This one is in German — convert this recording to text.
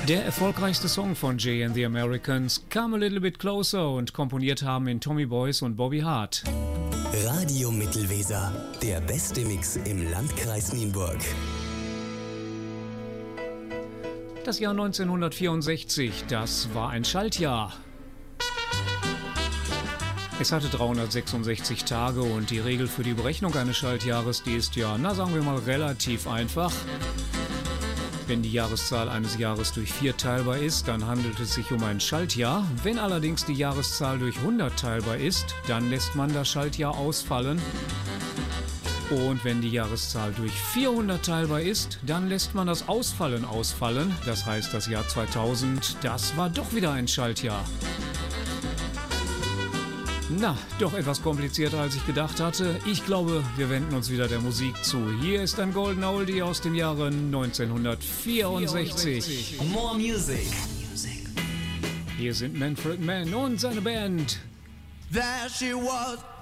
Der erfolgreichste Song von Jay and the Americans, Come a Little Bit Closer, und komponiert haben ihn Tommy Boyce und Bobby Hart. Radio Mittelweser, der beste Mix im Landkreis Nienburg. Das Jahr 1964, das war ein Schaltjahr. Es hatte 366 Tage und die Regel für die Berechnung eines Schaltjahres, die ist ja, sagen wir mal, relativ einfach. Wenn die Jahreszahl eines Jahres durch 4 teilbar ist, dann handelt es sich um ein Schaltjahr. Wenn allerdings die Jahreszahl durch 100 teilbar ist, dann lässt man das Schaltjahr ausfallen. Und wenn die Jahreszahl durch 400 teilbar ist, dann lässt man das Ausfallen ausfallen. Das heißt, das Jahr 2000, das war doch wieder ein Schaltjahr. Na, doch etwas komplizierter als ich gedacht hatte. Ich glaube, wir wenden uns wieder der Musik zu. Hier ist ein Golden Oldie aus dem Jahre 1964. More Music. Hier sind Manfred Mann und seine Band. There she was,